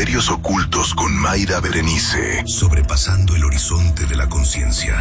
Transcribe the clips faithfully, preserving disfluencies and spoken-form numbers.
Misterios ocultos con Mayra Berenice. Sobrepasando el horizonte de la conciencia.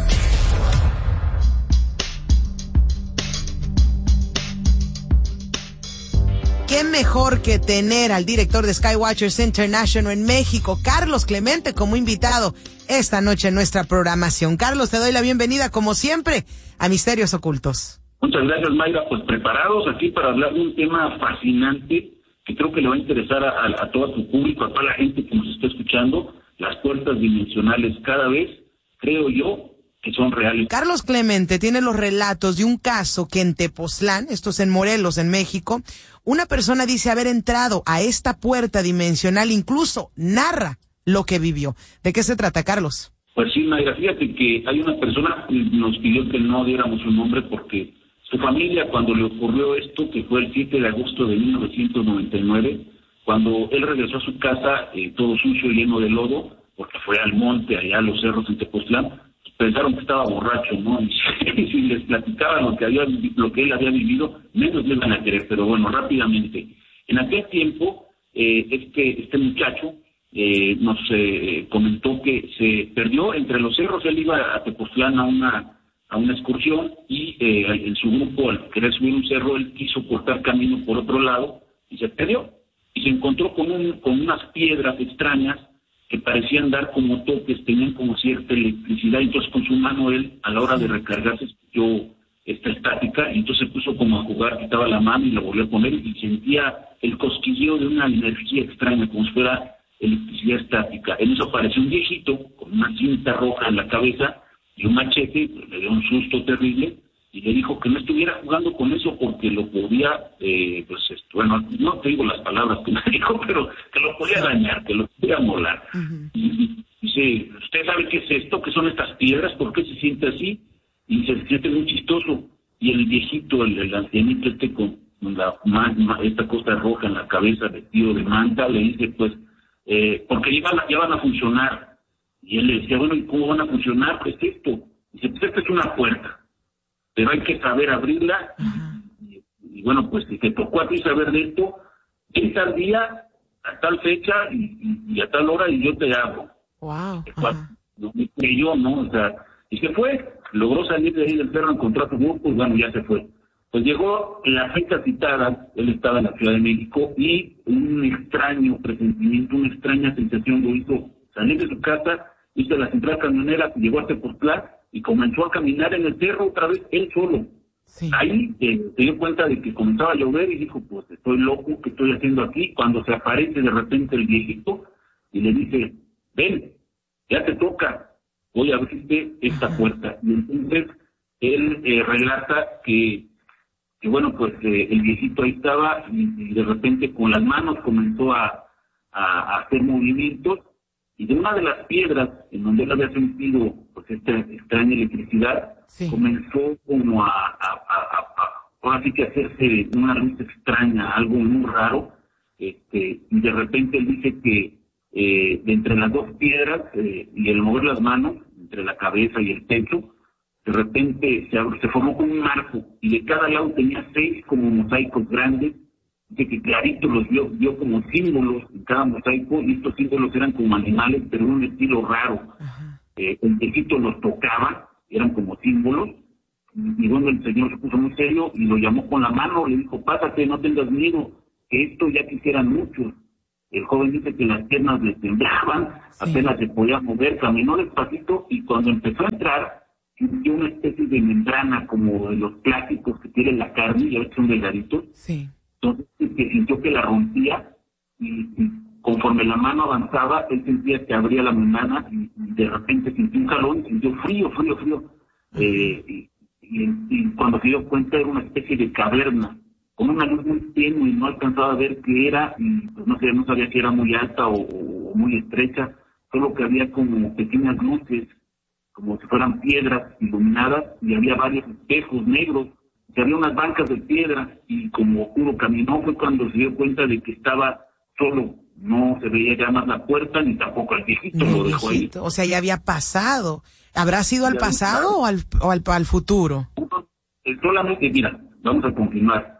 ¿Qué mejor que tener al director de Skywatchers International en México, Carlos Clemente, como invitado esta noche en nuestra programación? Carlos, te doy la bienvenida, como siempre, a Misterios Ocultos. Muchas gracias, Mayra. Pues preparados aquí para hablar de un tema fascinante que creo que le va a interesar a, a, a todo tu público, a toda la gente que nos está escuchando. Las puertas dimensionales cada vez, creo yo, que son reales. Carlos Clemente tiene los relatos de un caso que en Tepoztlán, esto es en Morelos, en México, una persona dice haber entrado a esta puerta dimensional, incluso narra lo que vivió. ¿De qué se trata, Carlos? Pues sí, Mayra, fíjate que hay una persona que nos pidió que no diéramos su nombre porque su familia, cuando le ocurrió esto, que fue el siete de agosto de mil novecientos noventa y nueve, cuando él regresó a su casa eh, todo sucio y lleno de lodo, porque fue al monte, allá a los cerros en Tepoztlán, pensaron que estaba borracho, ¿no? Y si, si les platicaban lo que había, lo que él había vivido, menos le iban a querer. Pero bueno, rápidamente. En aquel tiempo, eh, este, este muchacho eh, nos eh, comentó que se perdió entre los cerros. Él iba a Tepoztlán a una, a una excursión y eh, en su grupo, al querer subir un cerro, él quiso cortar camino por otro lado y se perdió. Y se encontró con, un, con unas piedras extrañas que parecían dar como toques, tenían como cierta electricidad, entonces con su mano él, a la hora de recargarse, escuchó esta estática, y entonces se puso como a jugar, quitaba la mano y la volvió a poner, y sentía el cosquilleo de una energía extraña, como si fuera electricidad estática. En eso apareció un viejito, con una cinta roja en la cabeza, y un machete, pues, le dio un susto terrible, y le dijo que no estuviera jugando con eso porque lo podía, eh, pues, esto, bueno, no te digo las palabras que me dijo, pero que lo podía dañar, que lo podía molar. Uh-huh. Y, y dice, ¿usted sabe qué es esto? ¿Qué son estas piedras? ¿Por qué se siente así? Y se siente muy chistoso. Y el viejito, el, el ancianito este con la, ma, esta cosa roja en la cabeza, vestido de manta, le dice, pues, eh, porque ya van, a, ya van a funcionar. Y él le decía, bueno, ¿y cómo van a funcionar? Pues esto. Dice, pues esta es una puerta, pero hay que saber abrirla. Uh-huh. y, y bueno, pues si te tocó a ti saber de esto, ven tal día, a tal fecha y, y, y a tal hora y yo te abro. Wow. No me creyó, ¿no? O sea, y se fue, logró salir de ahí del cerro, encontró a su grupo y bueno, ya se fue. Pues llegó en la fecha citada, él estaba en la Ciudad de México y un extraño presentimiento, una extraña sensación lo hizo salir de su casa, hizo la central camionera, llegó a Tepoztlán y comenzó a caminar en el cerro otra vez, él solo. Sí. Ahí eh, se dio cuenta de que comenzaba a llover y dijo, pues estoy loco, ¿qué estoy haciendo aquí? Cuando se aparece de repente el viejito y le dice, ven, ya te toca, voy a abrirte esta Ajá. puerta. Y entonces él eh, relata que, que bueno, pues eh, el viejito ahí estaba y, y de repente con las manos comenzó a, a, a hacer movimientos. Y de una de las piedras en donde él había sentido pues esta extraña electricidad, sí. comenzó como a, a, a, a, a ahora sí que hacerse una luz extraña, algo muy raro, este, y de repente él dice que eh, de entre las dos piedras eh, y el mover las manos, entre la cabeza y el pecho, de repente se, se formó como un marco, y de cada lado tenía seis como mosaicos grandes, de que clarito los vio, vio como símbolos en cada mosaico, y estos símbolos eran como animales, pero en un estilo raro. Eh, el viejito los tocaba, eran como símbolos, y, y bueno, el señor se puso muy serio y lo llamó con la mano, le dijo, pásate, no tengas miedo, que esto ya quisieran muchos. El joven dice que las piernas le temblaban, sí. apenas se podía mover, caminó despacito, y cuando empezó a entrar, sintió una especie de membrana como de los plásticos que tienen la carne, ya ves que son delgaditos. Sí. Entonces, que sintió que la rompía, y, y conforme la mano avanzaba, él sentía que abría la membrana, y, y de repente sintió un calor, sintió frío, frío, frío. Eh, y, y, y cuando se dio cuenta era una especie de caverna, con una luz muy tenue, y no alcanzaba a ver qué era, y pues no sé, no sabía si era muy alta o, o muy estrecha, solo que había como pequeñas luces, como si fueran piedras iluminadas, y había varios espejos negros. Que había unas bancas de piedra, y como pudo caminó fue cuando se dio cuenta de que estaba solo, no se veía ya más la puerta ni tampoco al viejito, no, lo dejó viejito. Ahí. O sea, ya había pasado. ¿Habrá sido al pasado o al, o al, al futuro? Solamente, mira, vamos a continuar.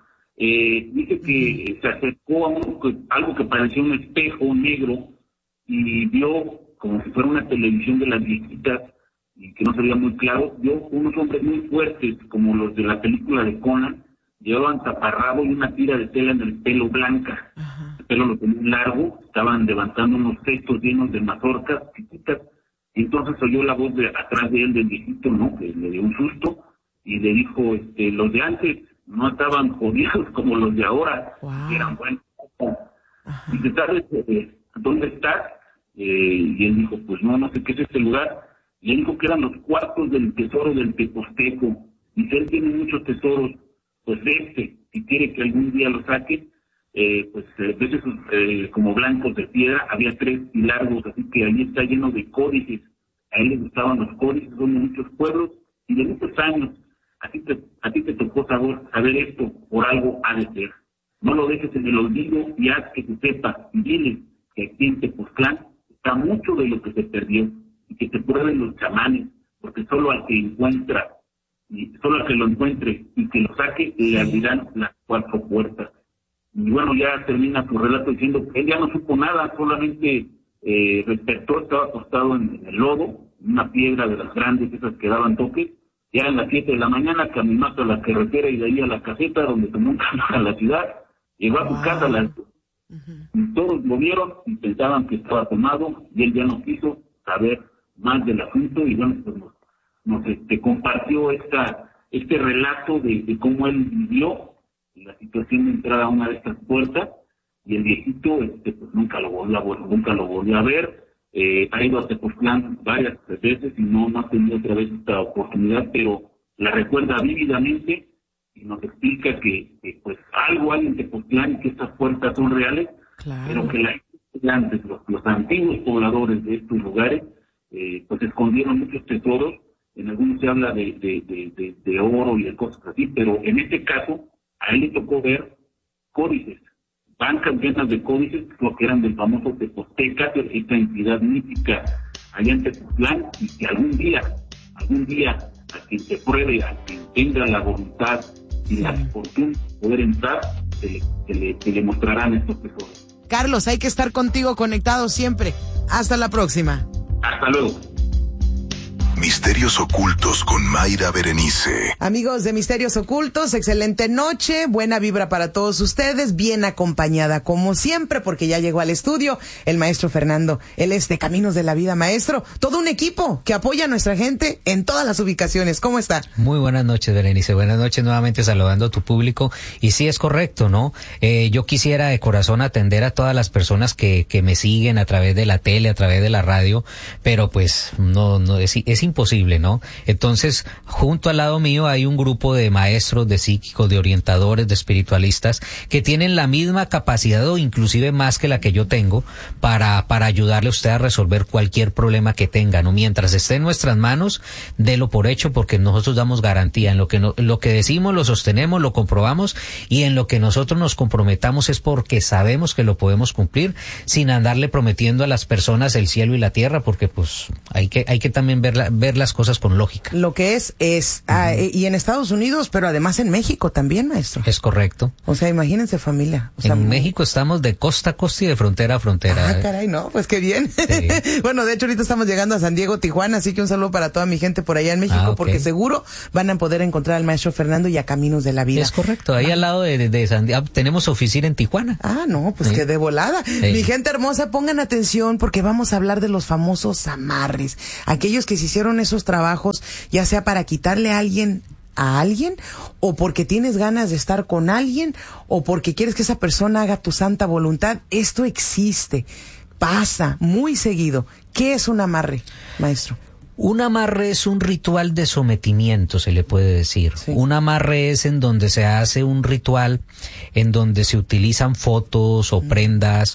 Eh, dice que se acercó a un, algo que parecía un espejo negro y vio como si fuera una televisión de las viejitas y que no se veía muy claro, vio unos hombres muy fuertes como los de la película de Conan, llevaban taparrabo y una tira de tela en el pelo blanca. Ajá. El pelo lo tenían largo, estaban levantando unos cestos llenos de mazorcas chiquitas, y entonces oyó la voz de atrás de él del viejito, ¿no? Que le dio un susto y le dijo, este, los de antes no estaban jodidos como los de ahora, wow. Que eran buenos. Ajá. Y dice, ¿sabes eh, dónde estás? Eh, y él dijo, pues no, no sé qué es este lugar. Y él dijo que eran los cuartos del tesoro del Teposteco. Dice, él tiene muchos tesoros, pues de este, si quiere que algún día lo saque, eh, pues eh, ves esos eh, como blancos de piedra, había tres y largos, así que ahí está lleno de códices. A él le gustaban los códices, son de muchos pueblos y de muchos años. Así te, a ti te tocó saber, saber esto, por algo ha de ser. No lo dejes en el olvido y haz que se sepa, y dile que aquí en Tepoztlán está mucho de lo que se perdió, y que te prueben los chamanes, porque solo al que encuentra, y solo al que lo encuentre y que lo saque, le abrirán las cuatro puertas. Y bueno, ya termina su relato diciendo que él ya no supo nada, solamente eh, despertó, estaba acostado en, en el lodo, una piedra de las grandes, esas que daban toques. Ya eran las siete de la mañana, caminó hasta la carretera y de ahí a la caseta donde tomó un camino a la ciudad. Llegó a su wow. casa a las uh-huh. y todos lo vieron y pensaban que estaba tomado, y él ya no quiso saber más del asunto, y bueno, pues nos, nos este, compartió esta este relato de, de cómo él vivió la situación de entrar a una de estas puertas, y el viejito este, pues nunca lo volvió a, nunca lo volvió a ver. Eh, ha ido a Tepoztlán varias veces y no, no ha tenido otra vez esta oportunidad, pero la recuerda vívidamente y nos explica que, que pues algo hay en Tepoztlán y que estas puertas son reales, claro. Pero que la, antes, los, los antiguos pobladores de estos lugares eh, pues escondieron muchos tesoros. En algunos se habla de, de, de, de, de oro y de cosas así, pero en este caso a él le tocó ver códices, bancas llenas de códices, lo que eran del famoso Teposteca, esta entidad mítica allá en Tepoztlán, y que algún día, algún día, a quien se pruebe, a quien tenga la voluntad y la fortuna de poder entrar, se le, se le, se le mostrarán estos tesoros. Carlos, hay que estar contigo conectado siempre. Hasta la próxima. Hasta luego. Misterios Ocultos con Mayra Berenice. Amigos de Misterios Ocultos, excelente noche, buena vibra para todos ustedes, bien acompañada como siempre, porque ya llegó al estudio el maestro Fernando. Él es de Caminos de la Vida, maestro. Todo un equipo que apoya a nuestra gente en todas las ubicaciones. ¿Cómo está? Muy buenas noches, Berenice. Buenas noches nuevamente, saludando a tu público. Y sí, es correcto, ¿no? Eh, yo quisiera de corazón atender a todas las personas que, que me siguen a través de la tele, a través de la radio, pero pues no, no es, es imposible, ¿no? Entonces, junto al lado mío hay un grupo de maestros, de psíquicos, de orientadores, de espiritualistas que tienen la misma capacidad o inclusive más que la que yo tengo para para ayudarle a usted a resolver cualquier problema que tenga, ¿no? Mientras esté en nuestras manos, délo por hecho, porque nosotros damos garantía. En lo que no, lo que decimos lo sostenemos, lo comprobamos, y en lo que nosotros nos comprometamos es porque sabemos que lo podemos cumplir, sin andarle prometiendo a las personas el cielo y la tierra, porque pues hay que hay que también ver la, ver las cosas con lógica. Lo que es, es, uh-huh. ah, y en Estados Unidos, pero además en México también, maestro. Es correcto. O sea, imagínense, familia. O sea, en México estamos de costa a costa y de frontera a frontera. Ah, caray, no, pues qué bien. Sí. Bueno, de hecho ahorita estamos llegando a San Diego, Tijuana, así que un saludo para toda mi gente por allá en México, ah, okay. Porque seguro van a poder encontrar al maestro Fernando y a Caminos de la Vida. Es correcto, ahí ah. al lado de, de San Diego tenemos oficina en Tijuana. Ah, no, pues sí. Que de volada. Sí. Mi gente hermosa, pongan atención porque vamos a hablar de los famosos amarres, aquellos que se hicieron esos trabajos, ya sea para quitarle a alguien a alguien, o porque tienes ganas de estar con alguien, o porque quieres que esa persona haga tu santa voluntad. Esto existe, pasa muy seguido. ¿Qué es un amarre, maestro? Un amarre es un ritual de sometimiento, se le puede decir. Sí. Un amarre es en donde se hace un ritual, en donde se utilizan fotos o prendas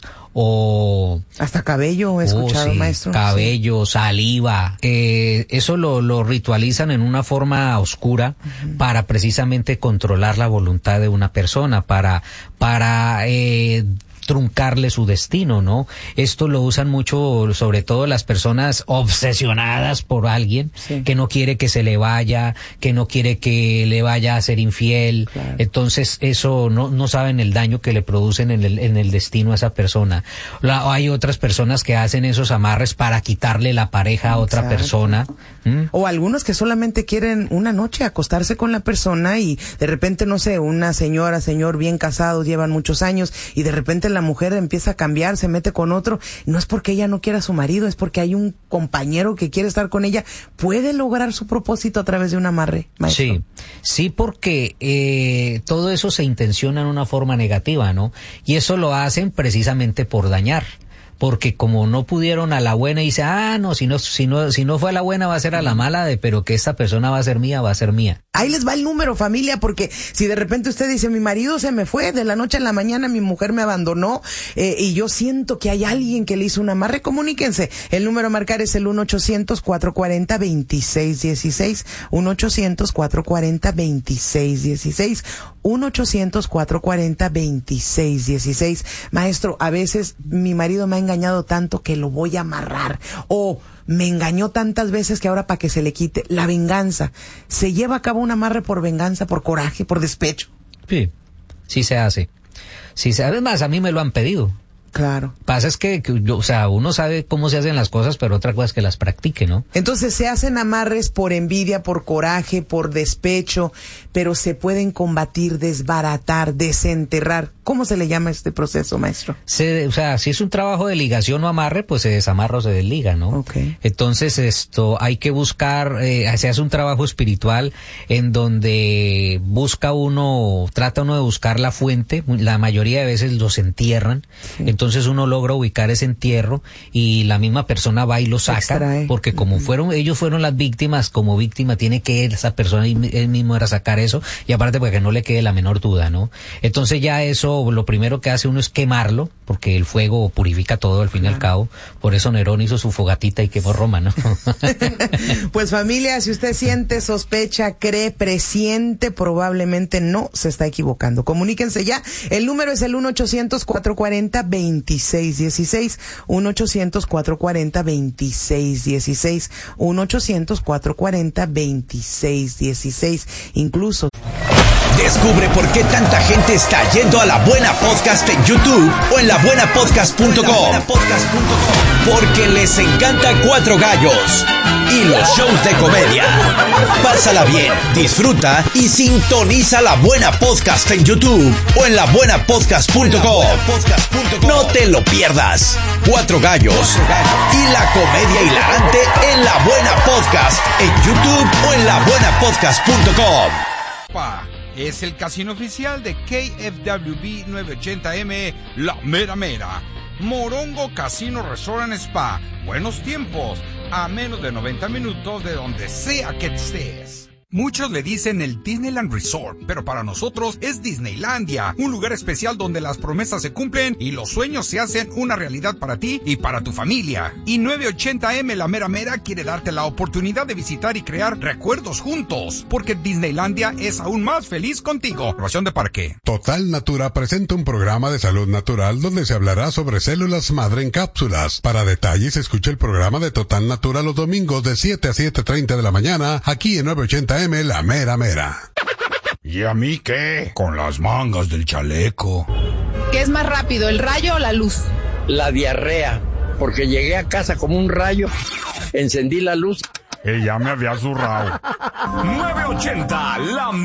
o... Hasta cabello he escuchado, oh, sí, maestro. Cabello, sí. Saliva. Eh, eso lo, lo ritualizan en una forma oscura, uh-huh. Para precisamente controlar la voluntad de una persona, para, para, eh, truncarle su destino, ¿no? Esto lo usan mucho, sobre todo las personas obsesionadas por alguien, sí. que no quiere que se le vaya, que no quiere que le vaya a ser infiel. Claro. Entonces, eso no, no saben el daño que le producen en el, en el destino a esa persona. La, hay otras personas que hacen esos amarres para quitarle la pareja a otra Exacto. persona. ¿Mm? O algunos que solamente quieren una noche acostarse con la persona y de repente, no sé, una señora, señor bien casados, llevan muchos años y de repente la mujer empieza a cambiar, se mete con otro. No es porque ella no quiera a su marido, es porque hay un compañero que quiere estar con ella. ¿Puede lograr su propósito a través de un amarre, maestro? Sí, sí, porque eh, todo eso se intenciona en una forma negativa, ¿no? Y eso lo hacen precisamente por dañar. Porque como no pudieron a la buena, dice, ah, no, si no, si no, si no fue a la buena va a ser a la mala, de, pero que esta persona va a ser mía, va a ser mía. Ahí les va el número, familia, porque si de repente usted dice, mi marido se me fue, de la noche a la mañana mi mujer me abandonó, eh, y yo siento que hay alguien que le hizo un amarre, comuníquense. El número a marcar es el uno ochocientos, cuatrocientos cuarenta, veintiséis dieciséis, uno ochocientos, cuatrocientos cuarenta, veintiséis dieciséis, uno ochocientos, cuatrocientos cuarenta, veintiséis dieciséis. Maestro, a veces mi marido me ha engañado tanto que lo voy a amarrar, o me engañó tantas veces que ahora para que se le quite. La venganza. ¿Se lleva a cabo un amarre por venganza, por coraje, por despecho? Sí, sí se hace. Sí se, además, a mí me lo han pedido. Claro. Pasa es que, que yo, o sea, uno sabe cómo se hacen las cosas, pero otra cosa es que las practique, ¿no? Entonces se hacen amarres por envidia, por coraje, por despecho, pero se pueden combatir, desbaratar, desenterrar. ¿Cómo se le llama este proceso, maestro? Se, o sea, si es un trabajo de ligación o amarre, pues se desamarra o se desliga, ¿no? Okay. Entonces, esto, hay que buscar, eh, se hace un trabajo espiritual en donde busca uno, trata uno de buscar la fuente, la mayoría de veces los entierran, sí. Entonces uno logra ubicar ese entierro y la misma persona va y lo saca, extrae. Porque como fueron, ellos fueron las víctimas, como víctima tiene que esa persona, él mismo era sacar eso, y aparte para que no le quede la menor duda, ¿no? Entonces ya eso, lo primero que hace uno es quemarlo, porque el fuego purifica todo al fin y al cabo, por eso Nerón hizo su fogatita y quemó Roma, ¿no? Pues familia, si usted siente, sospecha, cree, presiente, probablemente no se está equivocando. Comuníquense ya, el número es el uno ochocientos, cuatrocientos cuarenta, veintiséis dieciséis, uno ochocientos, cuatrocientos cuarenta, veintiséis dieciséis, uno ochocientos, cuatrocientos cuarenta, veintiséis dieciséis, incluso. Descubre por qué tanta gente está yendo a La Buena Podcast en YouTube o en la buena podcast punto com. Porque les encanta Cuatro Gallos y los shows de comedia. Pásala bien, disfruta y sintoniza La Buena Podcast en YouTube o en la buena podcast punto com. No te lo pierdas. Cuatro Gallos y la comedia hilarante en La Buena Podcast en YouTube o en la buena podcast punto com. Es el casino oficial de K F W B novecientos ochenta M, La Mera Mera. Morongo Casino Resort and Spa. Buenos tiempos, a menos de noventa minutos de donde sea que estés. Muchos le dicen el Disneyland Resort, pero para nosotros es Disneylandia, un lugar especial donde las promesas se cumplen y los sueños se hacen una realidad para ti y para tu familia. Y novecientos ochenta M La Mera Mera quiere darte la oportunidad de visitar y crear recuerdos juntos, porque Disneylandia es aún más feliz contigo. Aprobación de parque. Total Natura presenta un programa de salud natural donde se hablará sobre células madre en cápsulas. Para detalles, escucha el programa de Total Natura los domingos de siete a siete treinta de la mañana, aquí en novecientos ochenta M La Mera Mera. ¿Y a mí qué? Con las mangas del chaleco. ¿Qué es más rápido, el rayo o la luz? La diarrea, porque llegué a casa como un rayo, encendí la luz. Ella me había zurrado. novecientos ochenta La